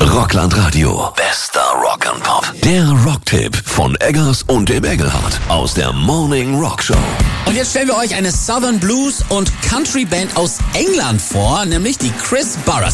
Rockland Radio. Bester Rock and Pop. Der Rocktipp von Eggers und dem Engelhardt aus der Morning Rock Show. Und jetzt stellen wir euch eine Southern Blues und Country Band aus England vor, nämlich die Chris Burres.